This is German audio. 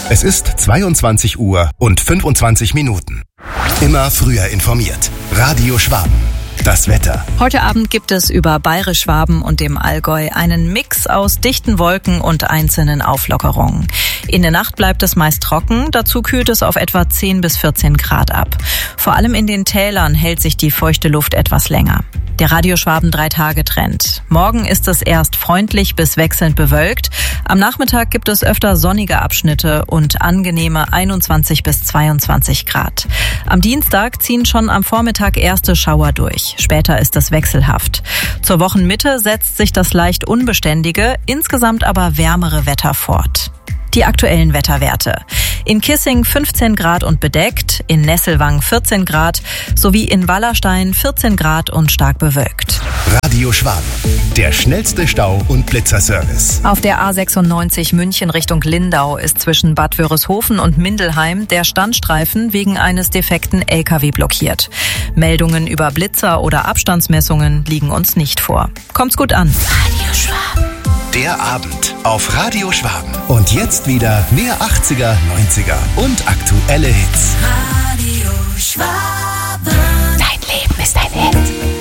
Es ist 22 Uhr und 25 Minuten. Immer früher informiert. Radio Schwaben. Das Wetter. Heute Abend gibt es über Bayerisch-Schwaben und dem Allgäu einen Mix aus dichten Wolken und einzelnen Auflockerungen. In der Nacht bleibt es meist trocken, dazu kühlt es auf etwa 10 bis 14 Grad ab. Vor allem in den Tälern hält sich die feuchte Luft etwas länger. Der Radio Schwaben 3-Tage-Trend. Morgen ist es erst freundlich bis wechselnd bewölkt. Am Nachmittag gibt es öfter sonnige Abschnitte und angenehme 21 bis 22 Grad. Am Dienstag ziehen schon am Vormittag erste Schauer durch. Später ist es wechselhaft. Zur Wochenmitte setzt sich das leicht unbeständige, insgesamt aber wärmere Wetter fort. Die aktuellen Wetterwerte. In Kissing 15 Grad und bedeckt, in Nesselwang 14 Grad sowie in Wallerstein 14 Grad und stark bewölkt. Radio Schwaben, der schnellste Stau- und Blitzerservice. Auf der A96 München Richtung Lindau ist zwischen Bad Wörishofen und Mindelheim der Standstreifen wegen eines defekten LKW blockiert. Meldungen über Blitzer oder Abstandsmessungen liegen uns nicht vor. Kommt's gut an. Radio Schwaben. Der Abend auf Radio Schwaben. Und jetzt wieder mehr 80er, 90er und aktuelle Hits. Radio Schwaben.